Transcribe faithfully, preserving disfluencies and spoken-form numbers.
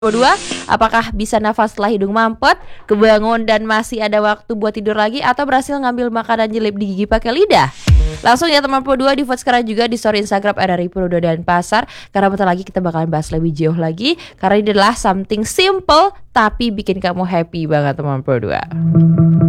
Kedua, apakah bisa nafas setelah hidung mampet, kebangun dan masih ada waktu buat tidur lagi, atau berhasil ngambil makanan jelip di gigi pakai lidah? Langsung ya teman Pro dua, di vote sekarang juga di story Instagram R R I Pro dua dan Pasar. Karena bentar lagi kita bakalan bahas lebih jauh lagi, karena ini adalah something simple tapi bikin kamu happy banget teman Pro dua.